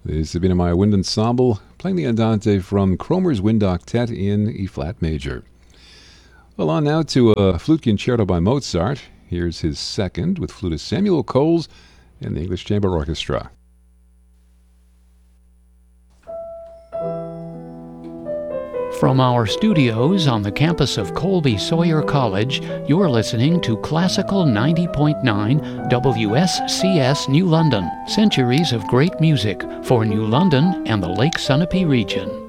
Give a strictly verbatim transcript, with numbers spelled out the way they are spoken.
The Sabina Meyer Wind Ensemble playing the Andante from Cromer's Wind Octet in E-flat major. Well, on now to a flute concerto by Mozart. Here's his second with flutist Samuel Coles and the English Chamber Orchestra. From our studios on the campus of Colby Sawyer College, you're listening to Classical ninety point nine W S C S New London. Centuries of great music for New London and the Lake Sunapee region.